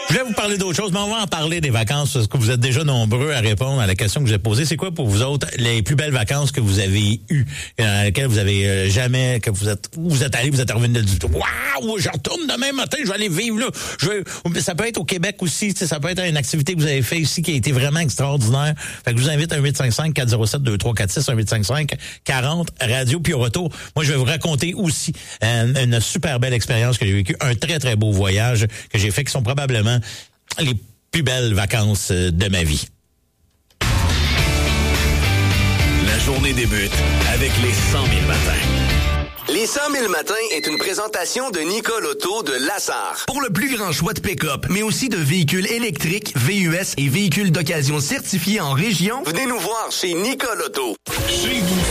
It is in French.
Je voulais vous parler d'autre chose, mais on va en parler des vacances, parce que vous êtes déjà nombreux à répondre à la question que j'ai posée. C'est quoi pour vous autres les plus belles vacances que vous avez eues, dans lesquelles vous avez jamais, que vous êtes allé, vous êtes revenu du tout. Waouh, je retourne demain matin, je vais aller vivre là. Ça peut être au Québec aussi, ça peut être une activité que vous avez fait ici qui a été vraiment extraordinaire. Fait que je vous invite à 1-855-407-2346, 1-855-40-radio. Puis au retour, moi je vais vous raconter aussi une super belle expérience que j'ai vécue, un très très beau voyage que j'ai fait, qui sont probablement les plus belles vacances de ma vie. La journée débute avec les 100 000 matins. Les 100 000 matins est une présentation de Nicole Auto de Lassar. Pour le plus grand choix de pick-up, mais aussi de véhicules électriques, VUS et véhicules d'occasion certifiés en région, venez nous voir chez Nicole Auto. Chez vous,